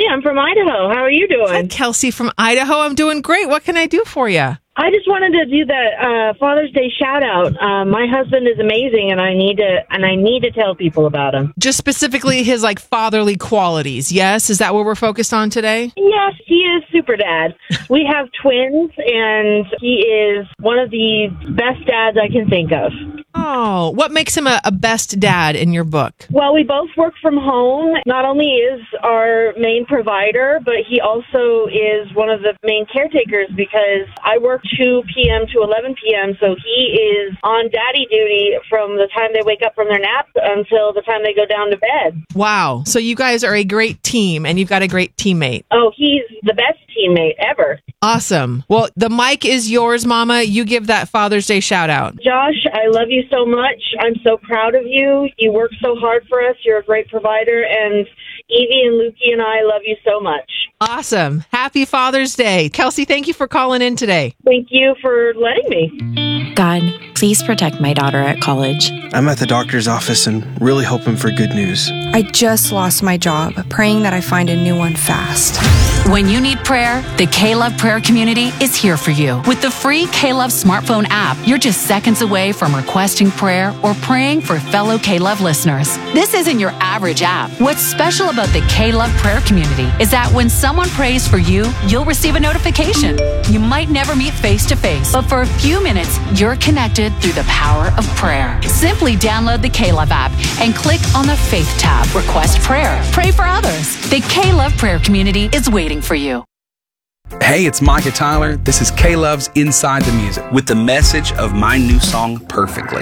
I'm from Idaho. How are you doing? Hi, Kelsey from Idaho. I'm doing great. What can I do for you? I just wanted to do that Father's Day shout out. My husband is amazing, and I need to tell people about him. Just specifically his fatherly qualities. Yes, is that what we're focused on today? Yes, he is super dad. We have twins, and he is one of the best dads I can think of. Oh, what makes him a best dad in your book? Well, we both work from home. Not only is our main provider, but he also is one of the main caretakers because I work 2 p.m. to 11 p.m., so he is on daddy duty from the time they wake up from their nap until the time they go down to bed. Wow. So you guys are a great team, and you've got a great teammate. Oh, he's the best teammate ever. Awesome. Well, the mic is yours, Mama. You give that Father's Day shout out. Josh, I love you so much. I'm so proud of you. You work so hard for us. You're a great provider. And Evie and Lukey and I love you so much. Awesome. Happy Father's Day. Kelsey, thank you for calling in today. Thank you for letting me. God, please protect my daughter at college. I'm at the doctor's office and really hoping for good news. I just lost my job, praying that I find a new one fast. When you need prayer, the K-Love prayer community is here for you. With the free K-Love smartphone app, you're just seconds away from requesting prayer or praying for fellow K-Love listeners. This isn't your average app. What's special about the K-Love prayer community is that when someone prays for you, you'll receive a notification. You might never meet face to face, but for a few minutes, you're connected through the power of prayer. Simply download the K-Love app and click on the Faith tab. Request prayer. Pray for others. The K-Love prayer community is waiting for you. Hey, it's Micah Tyler. This is K-Love's Inside the Music with the message of my new song, Perfectly.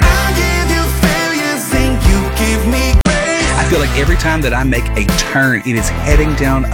I feel like every time that I make a turn, it is heading down